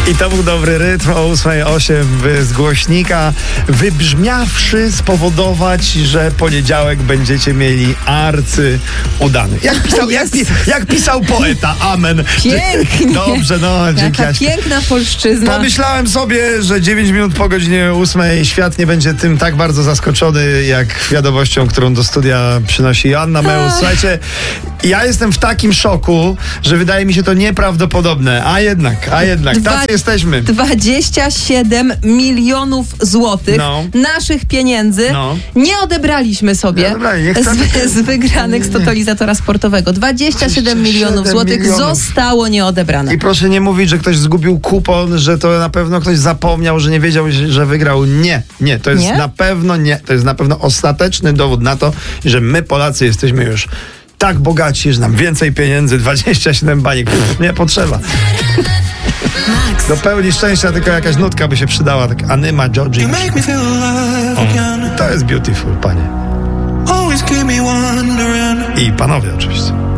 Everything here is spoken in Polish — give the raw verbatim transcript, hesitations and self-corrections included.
I to był dobry rytm o ósma osiem z głośnika, wybrzmiawszy spowodować, że poniedziałek będziecie mieli arcy udany. Jak pisał, jak, pi, jak pisał poeta, amen. Pięknie. Dobrze, no, dzięki. Taka piękna polszczyzna. Pomyślałem sobie, że dziewięć minut po godzinie ósmej świat nie będzie tym tak bardzo zaskoczony, jak wiadomością, którą do studia przynosi Joanna Meus. Słuchajcie, ja jestem w takim szoku, że wydaje mi się to nieprawdopodobne. A jednak, a jednak, Dwa, tacy jesteśmy. dwadzieścia siedem milionów złotych No. naszych pieniędzy No. nie odebraliśmy sobie Nie odebrali, nie chcemy. z, z wygranych z totalizatora sportowego. dwadzieścia siedem milionów złotych milionów. zostało nieodebrane. I proszę nie mówić, że ktoś zgubił kupon, że to na pewno ktoś zapomniał, że nie wiedział, że wygrał. Nie, nie, to jest Nie? na pewno nie. To jest na pewno ostateczny dowód na to, że my Polacy jesteśmy już tak bogaci, że nam więcej pieniędzy, dwadzieścia siedem baniek, pff, nie potrzeba. Do pełni szczęścia tylko jakaś nutka by się przydała, tak Anyma Georgie. To jest beautiful, panie. I panowie oczywiście.